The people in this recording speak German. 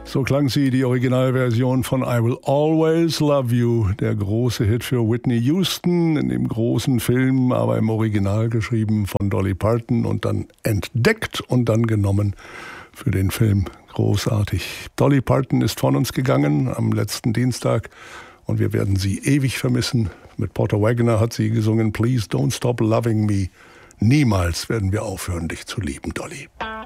So klang sie, die Originalversion von I Will Always Love You, der große Hit für Whitney Houston, in dem großen Film, aber im Original geschrieben von Dolly Parton und dann entdeckt und dann genommen für den Film. Großartig. Dolly Parton ist von uns gegangen am letzten Dienstag und wir werden sie ewig vermissen. Mit Porter Wagoner hat sie gesungen, Please Don't Stop Loving Me. Niemals werden wir aufhören, dich zu lieben, Dolly.